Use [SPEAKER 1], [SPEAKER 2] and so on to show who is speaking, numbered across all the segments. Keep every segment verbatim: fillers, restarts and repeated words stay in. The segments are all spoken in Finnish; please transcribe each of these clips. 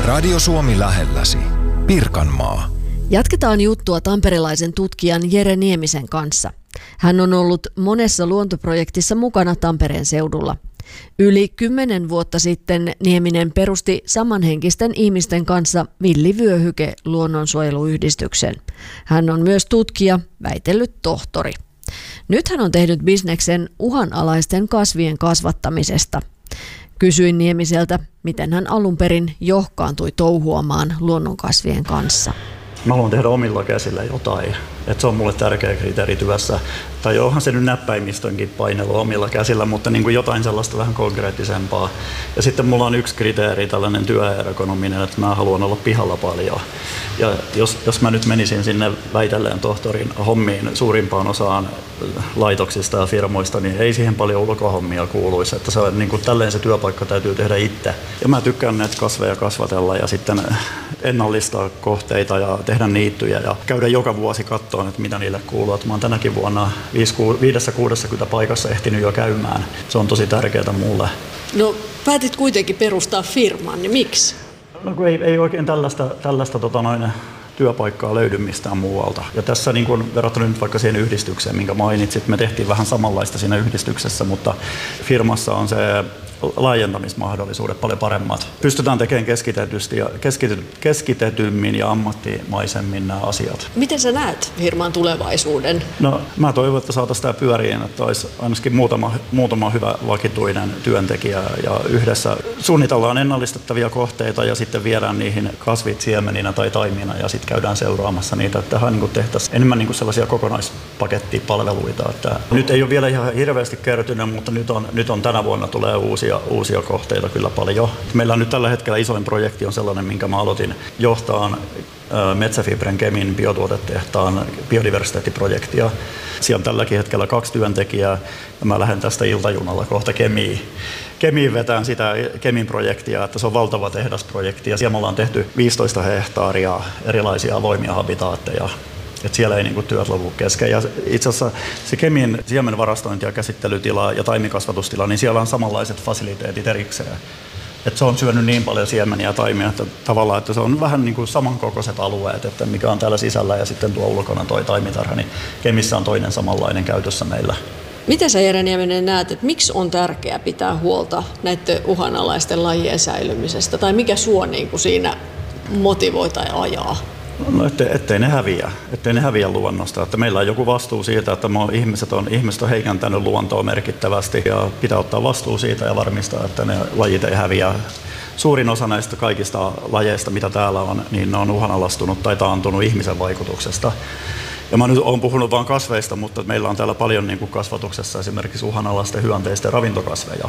[SPEAKER 1] Radio Suomi lähelläsi. Pirkanmaa.
[SPEAKER 2] Jatketaan juttua tamperelaisen tutkijan Jere Niemisen kanssa. Hän on ollut monessa luontoprojektissa mukana Tampereen seudulla. Yli kymmenen vuotta sitten Nieminen perusti samanhenkisten ihmisten kanssa Villivyöhyke luonnonsuojeluyhdistyksen. Hän on myös tutkija, väitellyt tohtori. Nyt hän on tehnyt bisneksen uhanalaisten kasvien kasvattamisesta. Kysyin Niemiseltä, miten hän alun perin johkaantui touhuamaan luonnonkasvien kanssa.
[SPEAKER 3] Mä haluan tehdä omilla käsillä jotain. Et se on mulle tärkeä kriteeri työssä. Tai onhan se nyt näppäimistönkin painelu omilla käsillä, mutta niin kuin jotain sellaista vähän konkreettisempaa. Ja sitten mulla on yksi kriteeri, tällainen työergonominen, että mä haluan olla pihalla paljon. Ja jos, jos mä nyt menisin sinne väitelleen tohtorin hommiin suurimpaan osaan laitoksista ja firmoista, niin ei siihen paljon ulkohommia kuuluisi. Että se on, niin kuin, tälleen se työpaikka täytyy tehdä itse. Ja mä tykkään näitä kasveja kasvatella ja sitten ennallistaa kohteita ja tehdä niittyjä ja käydä joka vuosi katsoa, että mitä niille kuuluu. Mä oon tänäkin vuonna viidessä kuudessakymmenessä paikassa ehtinyt jo käymään. Se on tosi tärkeää mulle.
[SPEAKER 2] No päätit kuitenkin perustaa firman, niin miksi?
[SPEAKER 3] No kun ei, ei oikein tällaista, tällaista tota noin, työpaikkaa löydy mistään muualta. Ja tässä niin kun verrattuna nyt vaikka siihen yhdistykseen, minkä mainitsit, me tehtiin vähän samanlaista siinä yhdistyksessä, mutta firmassa on se laajentamismahdollisuudet paljon paremmat. Pystytään tekemään keskitetysti ja keskity, keskitetymmin ja ammattimaisemmin nämä asiat.
[SPEAKER 2] Miten sä näet firman tulevaisuuden?
[SPEAKER 3] No, mä toivon, että saataisiin tämä pyöriin, että olisi ainakin muutama, muutama hyvä vakituinen työntekijä ja yhdessä suunnitellaan ennallistettavia kohteita ja sitten viedään niihin kasvit siemeninä tai taimina ja sitten käydään seuraamassa niitä. Että tähän niin tehtäisiin enemmän niin sellaisia kokonaispakettipalveluita. Että nyt ei ole vielä ihan hirveästi kertynyt, mutta nyt on, nyt on tänä vuonna tulee uusi uusia kohteita kyllä paljon. Meillä on nyt tällä hetkellä isoin projekti on sellainen, minkä mä aloitin johtaan Metsäfibren Kemin biotuotetehtaan biodiversiteettiprojektia. Siellä on tälläkin hetkellä kaksi työntekijää ja mä lähden tästä iltajunalla kohta Kemiin. Kemiin vetään sitä Kemin projektia, että se on valtava tehdasprojekti ja siellä me ollaan tehty viisitoista hehtaaria erilaisia avoimia habitaatteja. Että siellä ei niinku työt lopu kesken. Ja itse asiassa se Kemin siemenvarastointi- ja käsittelytila ja taimikasvatustila, niin siellä on samanlaiset fasiliteetit erikseen. Et se on syönyt niin paljon siemeniä ja taimia, että tavallaan että se on vähän niin kuin samankokoiset alueet, että mikä on täällä sisällä ja sitten tuo ulkona toi taimitarha, niin Kemissä on toinen samanlainen käytössä meillä.
[SPEAKER 2] Miten sä, Jere Nieminen, näet, että miksi on tärkeää pitää huolta näiden uhanalaisten lajien säilymisestä? Tai mikä sua niin kuin siinä motivoi tai ajaa?
[SPEAKER 3] No, ettei, ettei ne häviä, ettei ne häviä luonnosta. Että meillä on joku vastuu siitä, että ihmiset on, ihmiset on heikentänyt luontoa merkittävästi ja pitää ottaa vastuu siitä ja varmistaa, että ne lajit ei häviä. Suurin osa näistä kaikista lajeista, mitä täällä on, niin ne on uhanalaistunut tai taantunut ihmisen vaikutuksesta. Ja mä nyt olen puhunut vain kasveista, mutta meillä on täällä paljon niin kuin kasvatuksessa esimerkiksi uhanalaisten hyönteisten ravintokasveja.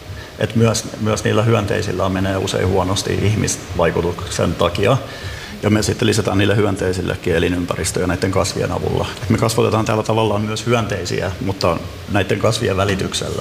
[SPEAKER 3] Et myös, myös niillä hyönteisillä menee usein huonosti ihmisvaikutuksen takia. Ja me sitten lisätään niille hyönteisillekin elinympäristöjä näiden kasvien avulla. Me kasvatetaan täällä tavallaan myös hyönteisiä, mutta näiden kasvien välityksellä,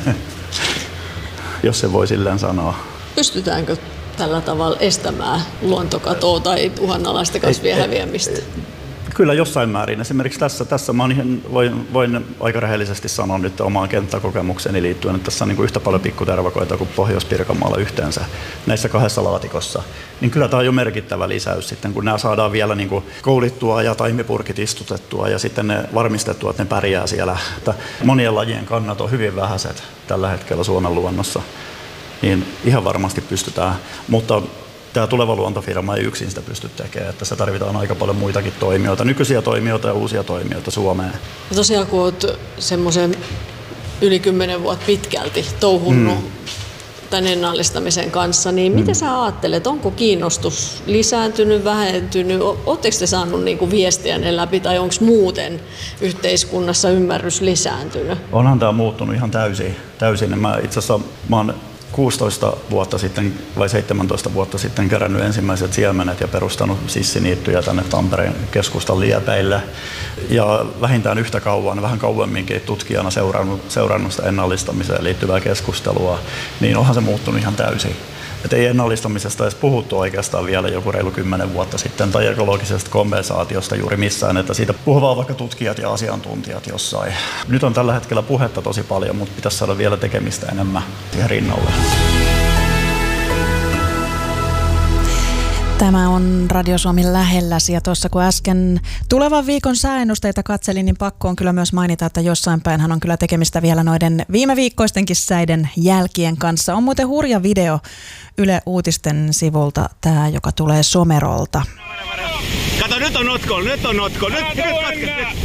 [SPEAKER 3] jos se voi silleen sanoa.
[SPEAKER 2] Pystytäänkö tällä tavalla estämään luontokatoa tai uhanalaisten kasvien
[SPEAKER 3] ei,
[SPEAKER 2] häviämistä?
[SPEAKER 3] Ei, Kyllä jossain määrin. Esimerkiksi tässä, tässä mä ihan, voin, voin aika rehellisesti sanoa nyt omaan kenttäkokemukseni liittyen, että tässä on niin kuin yhtä paljon pikkutervakoita kuin Pohjois-Pirkanmaalla yhteensä näissä kahdessa laatikossa. Niin kyllä tämä on jo merkittävä lisäys sitten, kun nämä saadaan vielä niin kuin koulittua ja taimipurkit istutettua ja sitten ne varmistettua, että ne pärjää siellä. Että monien lajien kannat on hyvin vähäiset tällä hetkellä Suomen luonnossa, niin ihan varmasti pystytään. Mutta tämä tuleva luontofirma ei yksin sitä pysty tekemään, että se tarvitaan aika paljon muitakin toimijoita, nykyisiä toimijoita ja uusia toimijoita Suomeen.
[SPEAKER 2] Ja tosiaan kun olet semmoisen yli kymmenen vuotta pitkälti touhunnut mm. tämän ennallistamisen kanssa, niin mm. miten sä ajattelet, onko kiinnostus lisääntynyt, vähentynyt? Oletteko te saanut niinku viestiä ne läpi tai onko muuten yhteiskunnassa ymmärrys lisääntynyt?
[SPEAKER 3] Onhan tämä muuttunut ihan täysin. täysin. Mä itse asiassa mä oon kuusitoista vuotta sitten vai seitsemäntoista vuotta sitten kerännyt ensimmäiset siemenet ja perustanut sissiniittyjä tänne Tampereen keskustan liepeille. Ja vähintään yhtä kauan, vähän kauemminkin tutkijana seurannut, seurannut sitä ennallistamiseen liittyvää keskustelua, niin onhan se muuttunut ihan täysin. Et ei ennallistamisesta edes puhuttu oikeastaan vielä joku reilu kymmenen vuotta sitten tai ekologisesta kompensaatiosta juuri missään, että siitä puhuvat vaikka tutkijat ja asiantuntijat jossain. Nyt on tällä hetkellä puhetta tosi paljon, mutta pitäisi saada vielä tekemistä enemmän siihen rinnalle.
[SPEAKER 4] Tämä on Radio Suomi lähelläsi ja tuossa kun äsken tulevan viikon sääennusteita katselin, niin pakko on kyllä myös mainita, että jossain päinhän on kyllä tekemistä vielä noiden viime viikkoistenkin säiden jälkien kanssa. On muuten hurja video Yle Uutisten sivulta, tämä joka tulee Somerolta.
[SPEAKER 5] Kato, nyt on notko, nyt on notko, nyt, nyt katkes,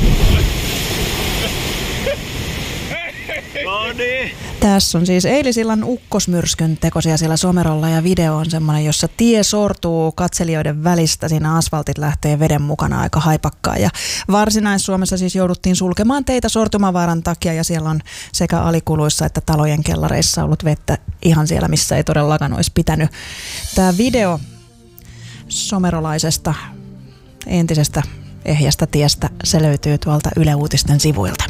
[SPEAKER 5] no niin.
[SPEAKER 4] Tässä on siis eilisillan ukkosmyrskyn tekosia siellä Somerolla ja video on semmoinen, jossa tie sortuu katselijoiden välistä. Siinä asfaltit lähtee veden mukana aika haipakkaan ja Varsinais-Suomessa siis jouduttiin sulkemaan teitä sortumavaaran takia ja siellä on sekä alikuluissa että talojen kellareissa ollut vettä ihan siellä, missä ei todellakaan olisi pitänyt. Tämä video somerolaisesta entisestä ehjästä tiestä, se löytyy tuolta Yle Uutisten sivuilta.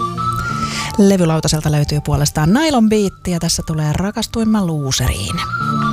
[SPEAKER 4] Levylautaselta löytyy puolestaan Nylon Beat ja tässä tulee Rakastuin mä luuseriin.